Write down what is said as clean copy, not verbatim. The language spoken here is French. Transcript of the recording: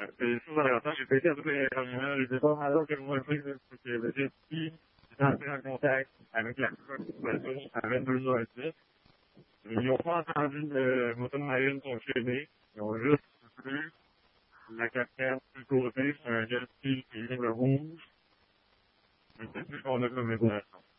Et souvent, alors, j'ai pété à peu près, j'étais pas malade que moi, le truc, parce que j'étais petit, j'étais entré en contact avec la population, avec 2 h10. Ils n'ont pas entendu le moto de marine fonctionner. Ils ont juste vu la cascade du côté sur un jet ski qui vient le rouge. C'est tout ce qu'on a comme information.